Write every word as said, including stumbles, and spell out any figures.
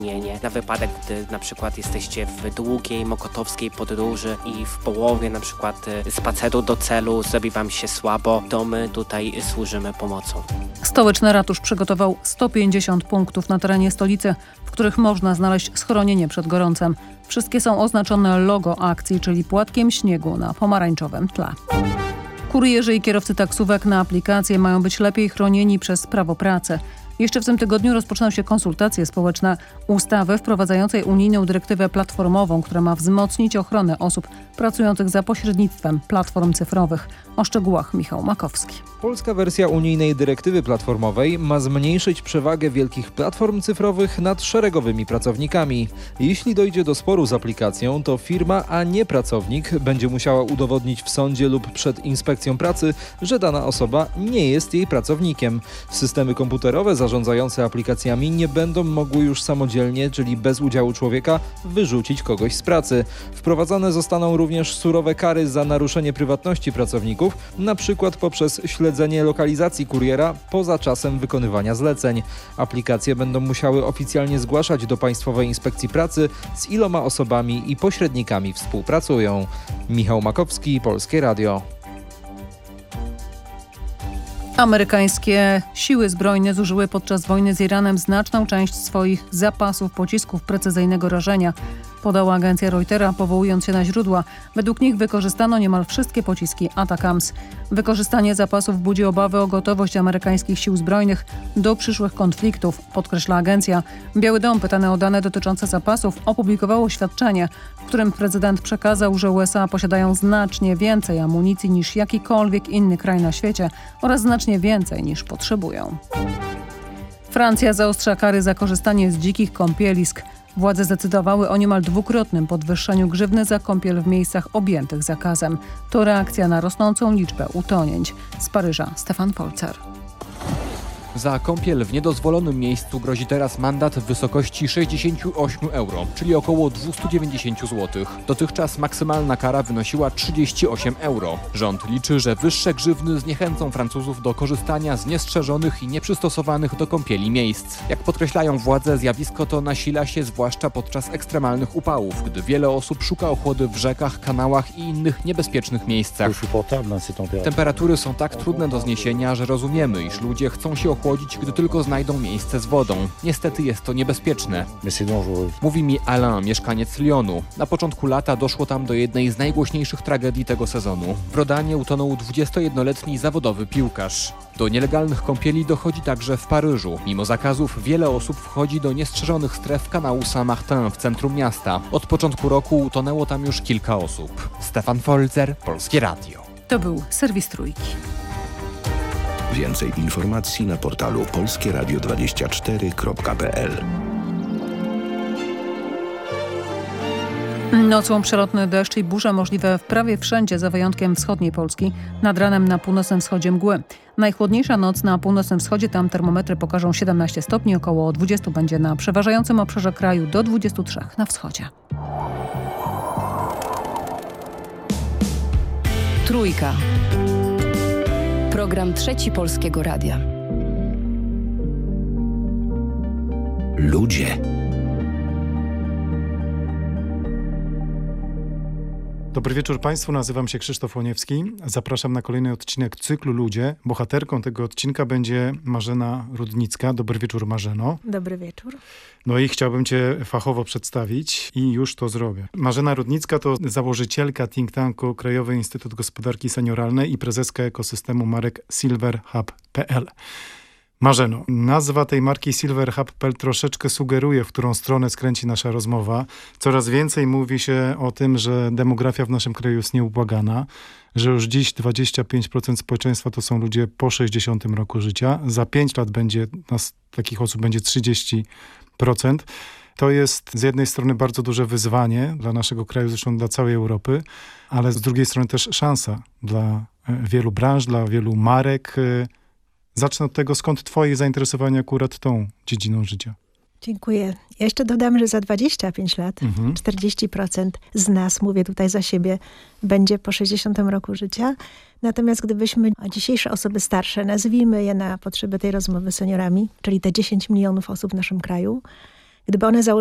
Na wypadek, gdy na przykład jesteście w długiej, mokotowskiej podróży i w połowie na przykład spaceru do celu zrobi wam się słabo, to my tutaj służymy pomocą. Stołeczny Ratusz przygotował sto pięćdziesiąt punktów na terenie stolicy, w których można znaleźć schronienie przed gorącem. Wszystkie są oznaczone logo akcji, czyli płatkiem śniegu na pomarańczowym tle. Kurierzy i kierowcy taksówek na aplikacje mają być lepiej chronieni przez prawo pracy. Jeszcze w tym tygodniu rozpoczną się konsultacje społeczne ustawy wprowadzającej unijną dyrektywę platformową, która ma wzmocnić ochronę osób pracujących za pośrednictwem platform cyfrowych. O szczegółach Michał Makowski. Polska wersja unijnej dyrektywy platformowej ma zmniejszyć przewagę wielkich platform cyfrowych nad szeregowymi pracownikami. Jeśli dojdzie do sporu z aplikacją, to firma, a nie pracownik będzie musiała udowodnić w sądzie lub przed inspekcją pracy, że dana osoba nie jest jej pracownikiem. Systemy komputerowe zarządzające aplikacjami nie będą mogły już samodzielnie, czyli bez udziału człowieka, wyrzucić kogoś z pracy. Wprowadzone zostaną również surowe kary za naruszenie prywatności pracowników, na przykład poprzez śledzenie lokalizacji kuriera poza czasem wykonywania zleceń. Aplikacje będą musiały oficjalnie zgłaszać do Państwowej Inspekcji Pracy, z iloma osobami i pośrednikami współpracują. Michał Makowski, Polskie Radio. Amerykańskie siły zbrojne zużyły podczas wojny z Iranem znaczną część swoich zapasów pocisków precyzyjnego rażenia, podała agencja Reutera, powołując się na źródła. Według nich wykorzystano niemal wszystkie pociski Atacams. Wykorzystanie zapasów budzi obawy o gotowość amerykańskich sił zbrojnych do przyszłych konfliktów, podkreśla agencja. Biały Dom, pytany o dane dotyczące zapasów, opublikował oświadczenie, w którym prezydent przekazał, że U S A posiadają znacznie więcej amunicji niż jakikolwiek inny kraj na świecie oraz znacznie więcej niż potrzebują. Francja zaostrza kary za korzystanie z dzikich kąpielisk. Władze zdecydowały o niemal dwukrotnym podwyższeniu grzywny za kąpiel w miejscach objętych zakazem. To reakcja na rosnącą liczbę utonięć. Z Paryża Stefan Folzer. Za kąpiel w niedozwolonym miejscu grozi teraz mandat w wysokości sześćdziesiąt osiem euro, czyli około dwieście dziewięćdziesiąt złotych. Dotychczas maksymalna kara wynosiła trzydzieści osiem euro. Rząd liczy, że wyższe grzywny zniechęcą Francuzów do korzystania z niestrzeżonych i nieprzystosowanych do kąpieli miejsc. Jak podkreślają władze, zjawisko to nasila się zwłaszcza podczas ekstremalnych upałów, gdy wiele osób szuka ochłody w rzekach, kanałach i innych niebezpiecznych miejscach. Temperatury są tak trudne do zniesienia, że rozumiemy, iż ludzie chcą się ochłodzić, gdy tylko znajdą miejsce z wodą. Niestety jest to niebezpieczne. Mówi mi Alain, mieszkaniec Lyonu. Na początku lata doszło tam do jednej z najgłośniejszych tragedii tego sezonu. W Rodanie utonął dwudziestojednoletni zawodowy piłkarz. Do nielegalnych kąpieli dochodzi także w Paryżu. Mimo zakazów wiele osób wchodzi do niestrzeżonych stref kanału Saint-Martin w centrum miasta. Od początku roku utonęło tam już kilka osób. Stefan Folzer, Polskie Radio. To był serwis Trójki. Więcej informacji na portalu polskie radio dwadzieścia cztery kropka p l. Nocą przelotny deszcz i burze możliwe prawie wszędzie, za wyjątkiem wschodniej Polski. Nad ranem na północnym wschodzie mgły. Najchłodniejsza noc na północnym wschodzie, tam termometry pokażą siedemnaście stopni, około dwadzieścia będzie na przeważającym obszarze kraju, do dwudziestu trzech na wschodzie. Trójka. Program Trzeci Polskiego Radia. Ludzie. Dobry wieczór Państwu, nazywam się Krzysztof Łoniewski. Zapraszam na kolejny odcinek cyklu Ludzie. Bohaterką tego odcinka będzie Marzena Rudnicka. Dobry wieczór, Marzeno. Dobry wieczór. No i chciałbym Cię fachowo przedstawić i już to zrobię. Marzena Rudnicka to założycielka think tanku Krajowy Instytut Gospodarki Senioralnej i prezeska ekosystemu marek silver hub kropka p l. Marzeno, nazwa tej marki silver hub kropka p l troszeczkę sugeruje, w którą stronę skręci nasza rozmowa. Coraz więcej mówi się o tym, że demografia w naszym kraju jest nieubłagana, że już dziś dwadzieścia pięć procent społeczeństwa to są ludzie po sześćdziesiątym roku życia. Za pięć lat będzie nas, takich osób będzie trzydzieści procent. To jest z jednej strony bardzo duże wyzwanie dla naszego kraju, zresztą dla całej Europy, ale z drugiej strony też szansa dla wielu branż, dla wielu marek. Zacznę od tego, skąd twoje zainteresowanie akurat tą dziedziną życia? Dziękuję. Ja jeszcze dodam, że za dwadzieścia pięć lat mhm. czterdzieści procent z nas, mówię tutaj za siebie, będzie po sześćdziesiątym roku życia. Natomiast gdybyśmy dzisiejsze osoby starsze, nazwijmy je na potrzeby tej rozmowy seniorami, czyli te dziesięć milionów osób w naszym kraju, Gdyby one założyły